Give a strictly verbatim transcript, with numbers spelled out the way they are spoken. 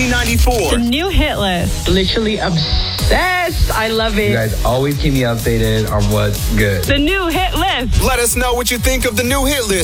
Z ninety-four. The new hit list. Literally obsessed. I love it. You guys always keep me updated on what's good. The new hit list. Let us know what you think of the new hit list.